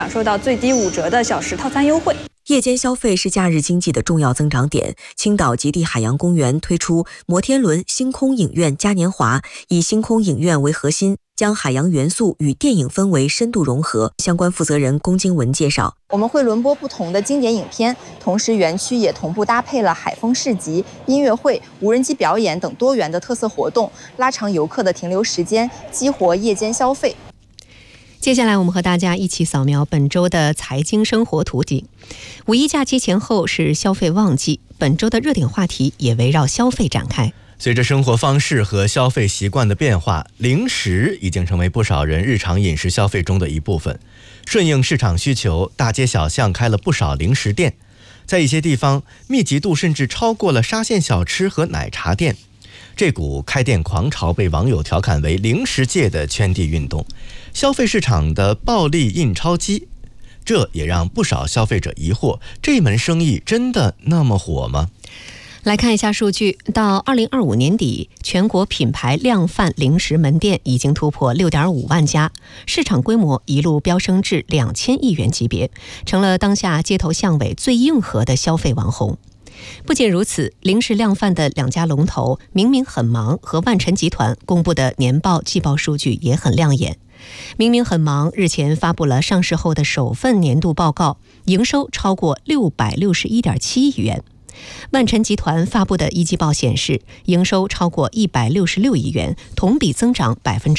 享受到最低5折的小时套餐优惠。 夜间消费是假日经济的重要增长点。青岛极地海洋公园推出摩天轮星空影院嘉年华，以星空影院为核心，将海洋元素与电影氛围深度融合。相关负责人龚经文介绍， 我们会轮播不同的经典影片，同时园区也同步搭配了海风市集、音乐会、无人机表演等多元的特色活动，拉长游客的停留时间，激活夜间消费。 接下来我们和大家一起扫描本周的财经生活图景。五一假期前后是消费旺季，本周的热点话题也围绕消费展开。 随着生活方式和消费习惯的变化，零食已经成为不少人日常饮食消费中的一部分。顺应市场需求，大街小巷开了不少零食店，在一些地方密集度甚至超过了沙县小吃和奶茶店。这股开店狂潮被网友调侃为零食界的圈地运动，消费市场的暴力印钞机。这也让不少消费者疑惑，这门生意真的那么火吗？ 来看一下数据，到2025年底，全国品牌量贩零食门店已经突破6.5万家，市场规模一路飙升至2000亿元级别，成了当下街头巷尾最硬核的消费网红。不仅如此，零食量贩的2家龙头明明很忙和万晨集团公布的年报季报数据也很亮眼。明明很忙日前发布了上市后的首份年度报告，营收超过661.7亿元。万晨集团发布的一季报显示，营收超过166亿元，同比增长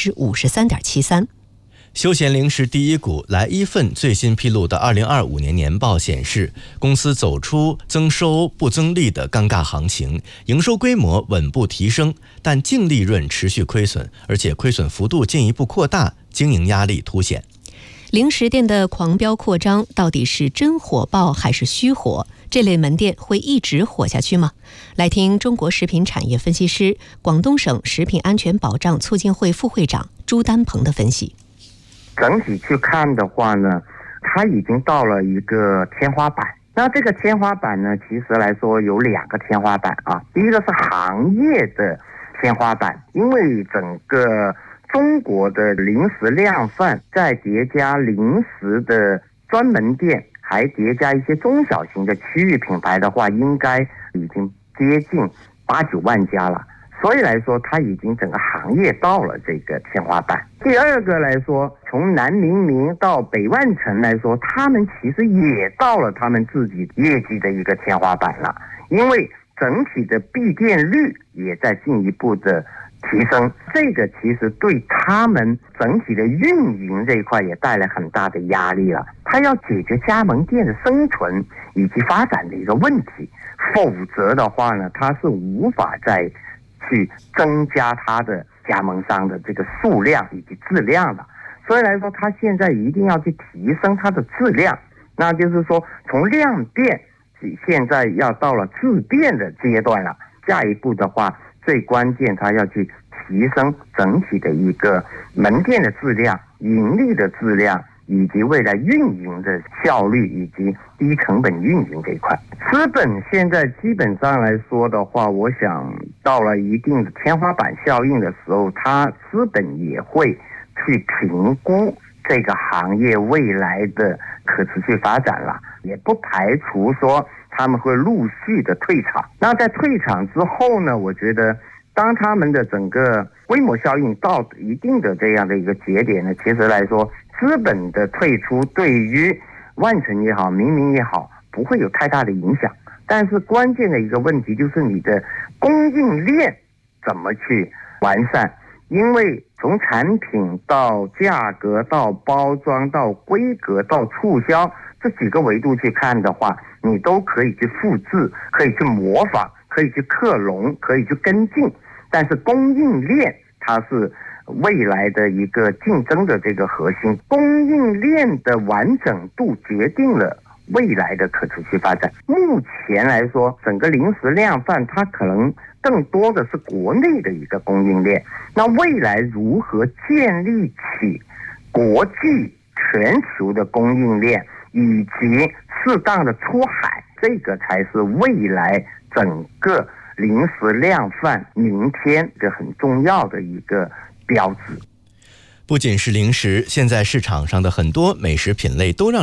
53.73%。 休闲零食第一股来一份最新披露的2025年年报显示，公司走出增收不增利的尴尬行情，营收规模稳步提升，但净利润持续亏损，而且亏损幅度进一步扩大，经营压力凸显。 零食店的狂飙扩张到底是真火爆还是虚火？这类门店会一直火下去吗？来听中国食品产业分析师、广东省食品安全保障促进会副会长朱丹鹏的分析。 整体去看的话呢，它已经到了一个天花板。那这个天花板呢，其实来说有2个天花板啊。第一个是行业的天花板，因为整个中国的零食量贩，再叠加零食的专门店，还叠加一些中小型的区域品牌的话，应该已经接近8、9万家了。所以来说，它已经整个行业到了这个天花板。第二个来说，从南明明到北万城来说，他们其实也到了他们自己业绩的一个天花板了，因为整体的闭店率也在进一步的提升，这个其实对他们整体的运营这一块也带来很大的压力了。他要解决加盟店的生存以及发展的一个问题，否则的话呢，他是无法再去增加它的加盟商的这个数量以及质量的。所以来说，它现在一定要去提升它的质量，那就是说从量店现在要到了质店的阶段了。下一步的话，最关键它要去提升整体的一个门店的质量、盈利的质量，以及未来运营的效率以及低成本运营这一块。资本现在基本上来说的话，我想到了一定的天花板效应的时候，它资本也会去评估这个行业未来的可持续发展了，也不排除说他们会陆续的退场。那在退场之后呢，我觉得当他们的整个规模效应到一定的这样的一个节点呢，其实来说资本的退出对于万城也好、明明也好不会有太大的影响。但是关键的一个问题就是你的供应链怎么去完善，因为从产品到价格到包装到规格到促销这几个维度去看的话，你都可以去复制，可以去模仿，可以去克隆，可以去跟进。但是供应链它是未来的一个竞争的这个核心，供应链的完整度决定了未来的可持续发展。目前来说，整个零食量贩它可能更多的是国内的一个供应链，那未来如何建立起国际全球的供应链以及适当的出海，这个才是未来整个零食量贩明天一个很重要的一个标志。 不仅是零食，现在市场上的很多美食品类都让